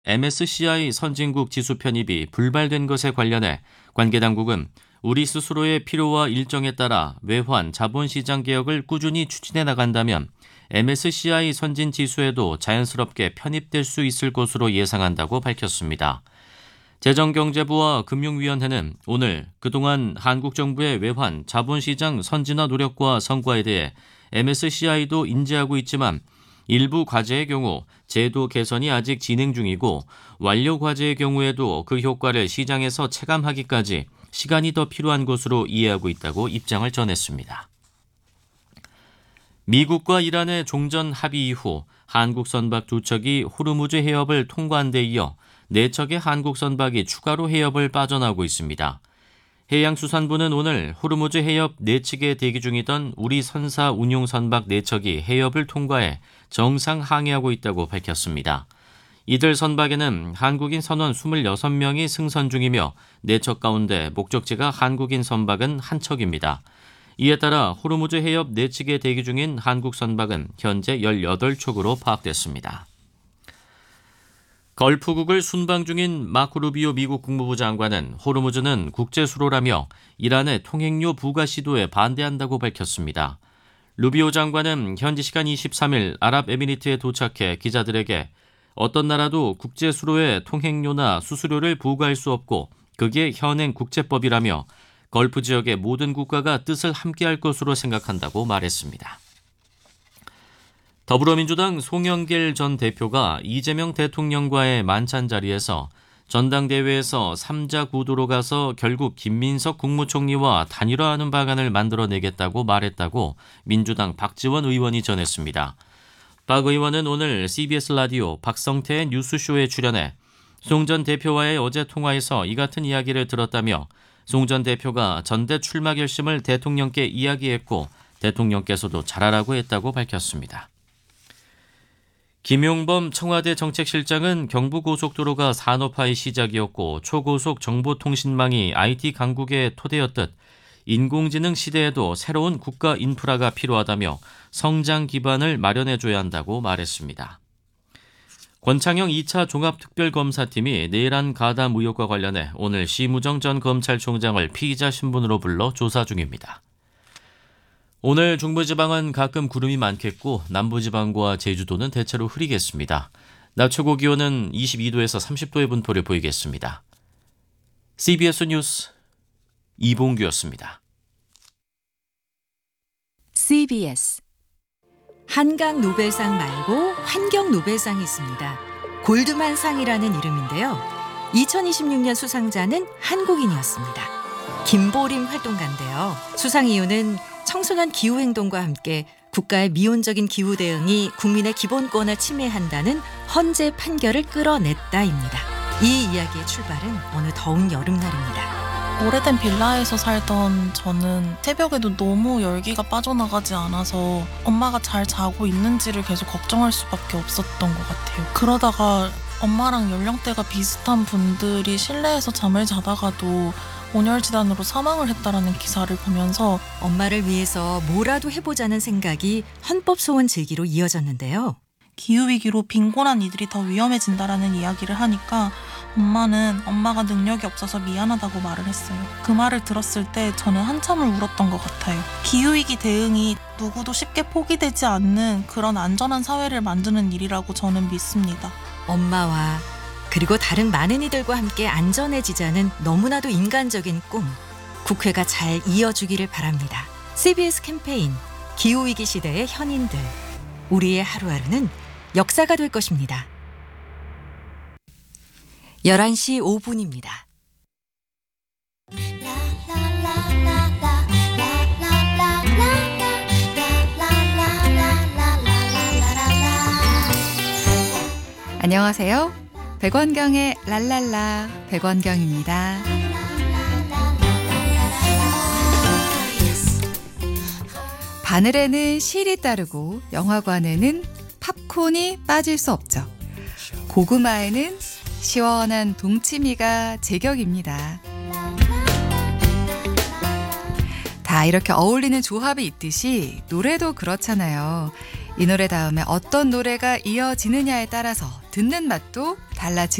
MSCI 선진국 지수 편입이 불발된 것에 관련해 관계 당국은 우리 스스로의 필요와 일정에 따라 외환, 자본시장 개혁을 꾸준히 추진해 나간다면 MSCI 선진 지수에도 자연스럽게 편입될 수 있을 것으로 예상한다고 밝혔습니다. 재정경제부와 금융위원회는 오늘 그동안 한국 정부의 외환, 자본시장 선진화 노력과 성과에 대해 MSCI도 인지하고 있지만 일부 과제의 경우 제도 개선이 아직 진행 중이고 완료 과제의 경우에도 그 효과를 시장에서 체감하기까지 시간이 더 필요한 것으로 이해하고 있다고 입장을 전했습니다. 미국과 이란의 종전 합의 이후 한국 선박 2척이 호르무즈 해협을 통과한 데 이어 4척의 한국 선박이 추가로 해협을 빠져나오고 있습니다. 해양수산부는 오늘 호르무즈 해협 내측에 대기 중이던 우리 선사 운용 선박 4척이 해협을 통과해 정상 항해하고 있다고 밝혔습니다. 이들 선박에는 한국인 선원 26명이 승선 중이며 4척 가운데 목적지가 한국인 선박은 1척입니다. 이에 따라 호르무즈 해협 내측에 대기 중인 한국 선박은 현재 18척으로 파악됐습니다. 걸프국을 순방 중인 마코 루비오 미국 국무부 장관은 호르무즈는 국제수로라며 이란의 통행료 부과 시도에 반대한다고 밝혔습니다. 루비오 장관은 현지 시간 23일 아랍에미리트에 도착해 기자들에게 어떤 나라도 국제수로에 통행료나 수수료를 부과할 수 없고 그게 현행 국제법이라며 걸프 지역의 모든 국가가 뜻을 함께할 것으로 생각한다고 말했습니다. 더불어민주당 송영길 전 대표가 이재명 대통령과의 만찬 자리에서 전당대회에서 3자 구도로 가서 결국 김민석 국무총리와 단일화하는 방안을 만들어내겠다고 말했다고 민주당 박지원 의원이 전했습니다. 박 의원은 오늘 CBS 라디오 박성태의 뉴스쇼에 출연해 송 전 대표와의 어제 통화에서 이 같은 이야기를 들었다며 송 전 대표가 전대 출마 결심을 대통령께 이야기했고 대통령께서도 잘하라고 했다고 밝혔습니다. 김용범 청와대 정책실장은 경부고속도로가 산업화의 시작이었고 초고속 정보통신망이 IT 강국의 토대였듯 인공지능 시대에도 새로운 국가 인프라가 필요하다며 성장 기반을 마련해줘야 한다고 말했습니다. 권창형 2차 종합특별검사팀이 내란 가담 의혹과 관련해 오늘 심우정 전 검찰총장을 피의자 신분으로 불러 조사 중입니다. 오늘 중부지방은 가끔 구름이 많겠고 남부지방과 제주도는 대체로 흐리겠습니다. 낮 최고 기온은 22도에서 30도의 분포를 보이겠습니다. CBS 뉴스 이봉규였습니다. CBS 한강 노벨상 말고 환경 노벨상이 있습니다. 골드만 상이라는 이름인데요. 2026년 수상자는 한국인이었습니다. 김보림 활동가인데요. 수상 이유는 청소년 기후행동과 함께 국가의 미온적인 기후 대응이 국민의 기본권을 침해한다는 헌재 판결을 끌어냈다입니다. 이 이야기의 출발은 어느 더운 여름날입니다. 오래된 빌라에서 살던 저는 새벽에도 너무 열기가 빠져나가지 않아서 엄마가 잘 자고 있는지를 계속 걱정할 수밖에 없었던 것 같아요. 그러다가 엄마랑 연령대가 비슷한 분들이 실내에서 잠을 자다가도 온열질환으로 사망을 했다라는 기사를 보면서 엄마를 위해서 뭐라도 해보자는 생각이 헌법소원 제기로 이어졌는데요. 기후위기로 빈곤한 이들이 더 위험해진다라는 이야기를 하니까 엄마는 엄마가 능력이 없어서 미안하다고 말을 했어요. 그 말을 들었을 때 저는 한참을 울었던 것 같아요. 기후위기 대응이 누구도 쉽게 포기되지 않는 그런 안전한 사회를 만드는 일이라고 저는 믿습니다. 엄마와 그리고 다른 많은 이들과 함께 안전해지자는 너무나도 인간적인 꿈. 국회가 잘 이어주기를 바랍니다. CBS 캠페인 기후위기 시대의 현인들. 우리의 하루하루는 역사가 될 것입니다. 11시 5분입니다. 안녕하세요. 백원경의 랄랄라 백원경입니다. 바늘에는 실이 따르고 영화관에는 팝콘이 빠질 수 없죠. 고구마에는 시원한 동치미가 제격입니다. 다 이렇게 어울리는 조합이 있듯이 노래도 그렇잖아요. 이 노래 다음에 어떤 노래가 이어지느냐에 따라서 듣는 맛도 달라지